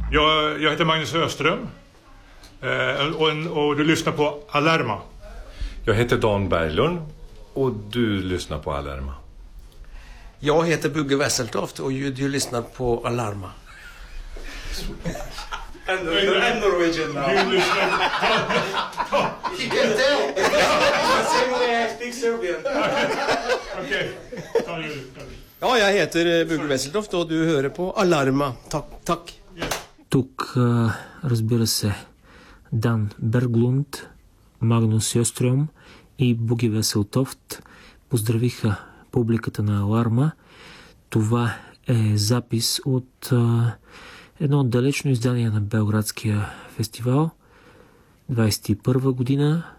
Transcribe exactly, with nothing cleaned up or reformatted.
Jag, jag heter Magnus Öström eh, och, och du lyssnar på Alarma. Jag heter Dan Berglund och du lyssnar på Alarma. Jag heter Bugge Wesseltoft och du, du lyssnar på Alarma. And Norwegian now. Du lyssnar You can tell. Same way I speak Serbian. Okej, ta det. Ja, jag heter Bugge Wesseltoft och du hör på Alarma. Tack, tack. Тук, разбира се, Дан Берглунд, Магнус Йострöm и Буги Веселтофт поздравиха публиката на Аларма. Това е запис от а, едно далечно издание на Белградския фестивал двайсет и първа година.